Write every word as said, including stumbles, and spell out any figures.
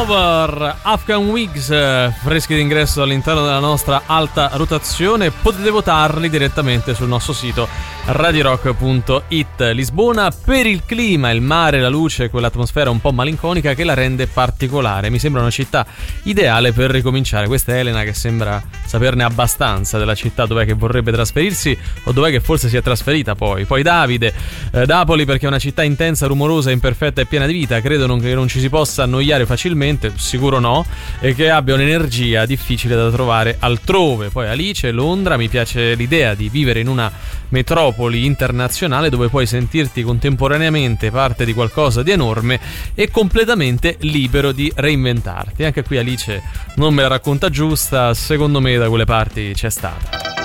Over, Afghan Wigs, freschi d'ingresso all'interno della nostra alta rotazione. Potete votarli direttamente sul nostro sito radio rock punto it. Lisbona per il clima, il mare, la luce, quell'atmosfera un po' malinconica che la rende particolare. Mi sembra una città ideale per ricominciare. Questa è Elena che sembra saperne abbastanza della città dov'è che vorrebbe trasferirsi, o dov'è che forse si è trasferita poi. Poi Davide, eh, Napoli perché è una città intensa, rumorosa, imperfetta e piena di vita. Credo non, che non ci si possa annoiare facilmente, sicuro no, e che abbia un'energia difficile da trovare altrove. Poi Alice, Londra, mi piace l'idea di vivere in una metropoli internazionale dove puoi sentirti contemporaneamente parte di qualcosa di enorme e completamente libero di reinventarti. Anche qui Alice non me la racconta giusta, secondo me da quelle parti c'è stata.